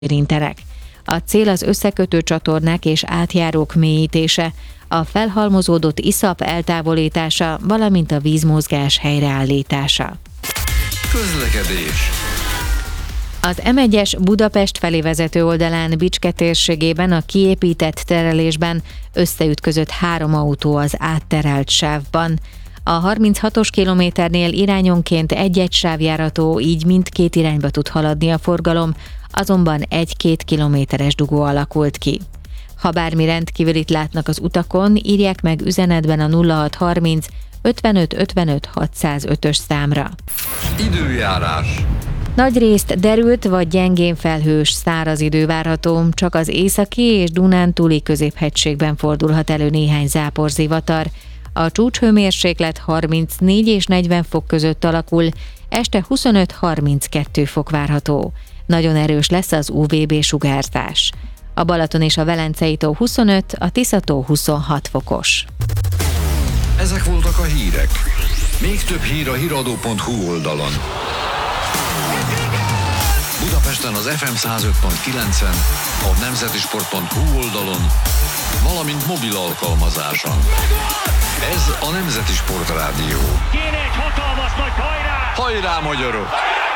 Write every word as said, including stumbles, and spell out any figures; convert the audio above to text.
érintenek. A cél az összekötő csatornák és átjárók mélyítése, a felhalmozódott iszap eltávolítása, valamint a vízmozgás helyreállítása. Közlekedés. Az em egyes Budapest felé vezető oldalán Bicske térségében a kiépített terelésben összeütközött három autó az átterelt sávban. A harminchatos kilométernél irányonként egy-egy sávjárató, így mindkét irányba tud haladni a forgalom, azonban egy-két kilométeres dugó alakult ki. Ha bármi rendkívülit látnak az utakon, írják meg üzenetben a nulla hat harminc ötvenöt ötvenöt hatszázötös számra. Időjárás. Nagyrészt derült vagy gyengén felhős száraz idő várható, csak az északi és dunántúli középhegységben fordulhat elő néhány záporzivatar. A csúcshőmérséklet harmincnégy és negyven fok között alakul, este huszonöt-harminckettő fok várható. Nagyon erős lesz az u vé bé sugárzás. A Balaton és a Velencei tó huszonöt, a Tisza-tó huszonhat fokos. Ezek voltak a hírek. Még több hír a híradó pont hu oldalon. Budapesten az ef em száz öt pont kilencen, a nemzetisport pont hu oldalon, valamint mobil alkalmazáson. Ez a Nemzeti Sport Rádió. Kéne egy hatalmas nagy hajrá! Hajrá, magyarok!